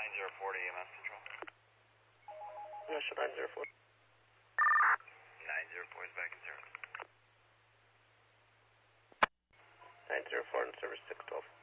904 to EMS Control. National 904. 904 is back in service. 904 in service 612.